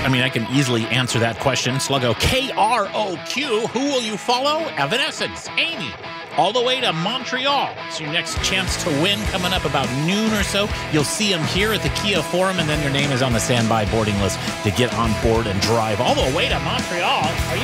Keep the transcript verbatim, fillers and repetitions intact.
mean, I can easily answer that question. Sluggo, K R O Q. Who will you follow? Evanescence, Amy, all the way to Montreal. It's your next chance to win coming up about noon or so. You'll see them here at the Kia Forum, and then your name is on the standby boarding list to get on board and drive all the way to Montreal. Are you